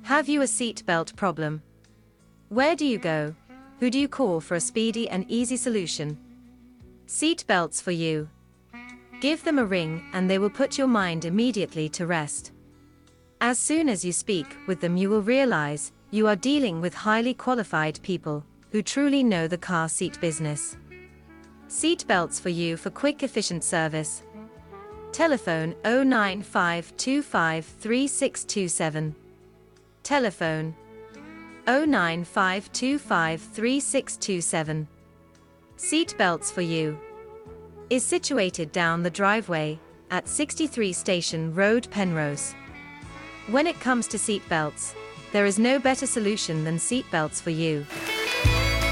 Have you a seatbelt problem? Where do you go? Who do you call for a speedy and easy solution? Seatbelts for You. Give them a ring and they will put your mind immediately to rest. As soon as you speak with them, you will realize you are dealing with highly qualified people who truly know the car seat business. Seatbelts for You for quick, efficient service. Telephone 095253627. Telephone 095253627. Seatbelts for You is situated down the driveway at 63 Station Road, Penrose. When it comes to seatbelts, there is no better solution than Seatbelts for You.